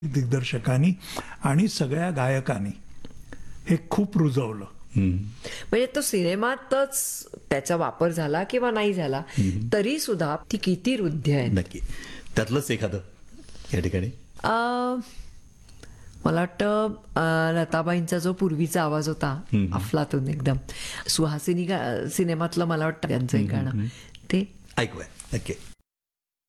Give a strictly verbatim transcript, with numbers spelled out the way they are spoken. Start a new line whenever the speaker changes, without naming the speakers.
दिग्दर्शकांनी आणि सगळ्या गायकांनी हे खूप रुजवलं.
म्हणजे तो सिनेमातच त्याचा वापर झाला किंवा नाही झाला तरी सुद्धा ती किती हृदय आहे.
नक्की. त्यातलंच एखादं या ठिकाणी
अं, मला वाटतं अं, लताबाईंचा जो पूर्वीचा आवाज होता अफलातून एकदम सुहासिनी गा- सिनेमातलं मला वाटतं त्यांचं एक गाणं ते
ऐकूया. नक्की.